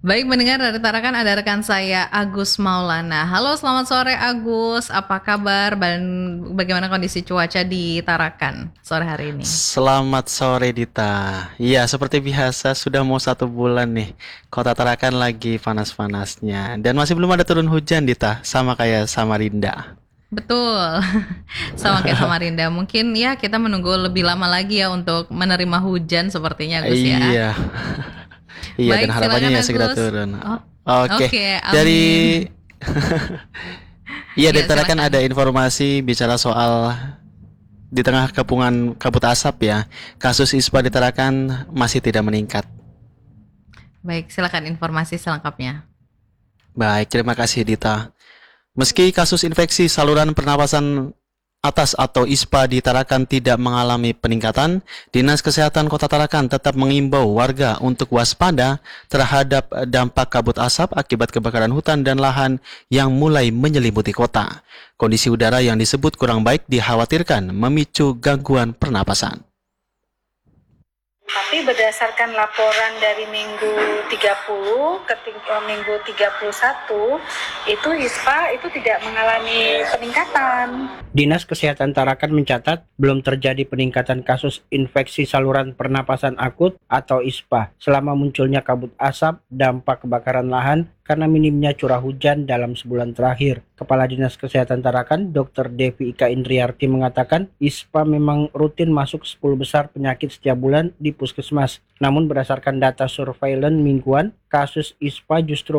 Baik, mendengar dari Tarakan ada rekan saya Agus Maulana. Halo, selamat sore Agus. Apa kabar dan bagaimana kondisi cuaca di Tarakan sore hari ini? Selamat sore Dita. Iya, seperti biasa sudah mau 1 bulan nih. Kota Tarakan lagi panas-panasnya. Dan masih belum ada turun hujan Dita, sama kayak Samarinda. Betul, sama kayak Samarinda. Mungkin ya kita menunggu lebih lama lagi ya untuk menerima hujan sepertinya Agus ya. Iya, iya dan Baik, harapannya silakan ya segera Agus. turun. Oh, Oke, oke, dari amin. iya dari Ya, Tarakan ada silakan. informasi bicara soal di tengah kepungan kabut asap ya. Kasus ISPA di Tarakan masih tidak meningkat. Baik, silakan informasi selengkapnya. Baik, terima kasih Dita. Meski kasus infeksi saluran pernapasan atas atau ISPA di Tarakan tidak mengalami peningkatan, Dinas Kesehatan Kota Tarakan tetap mengimbau warga untuk waspada terhadap dampak kabut asap akibat kebakaran hutan dan lahan yang mulai menyelimuti kota. Kondisi udara yang disebut kurang baik dikhawatirkan memicu gangguan pernapasan. Tapi berdasarkan laporan dari minggu 30 ke minggu 31 itu ISPA itu tidak mengalami peningkatan. Dinas Kesehatan Tarakan mencatat belum terjadi peningkatan kasus infeksi saluran pernapasan akut atau ISPA selama munculnya kabut asap dampak kebakaran lahan karena minimnya curah hujan dalam sebulan terakhir. Kepala Dinas Kesehatan Tarakan, Dr. Devi Ika Indriarti mengatakan ISPA memang rutin masuk 10 besar penyakit setiap bulan di puskesmas. Namun berdasarkan data surveillance mingguan, kasus ISPA justru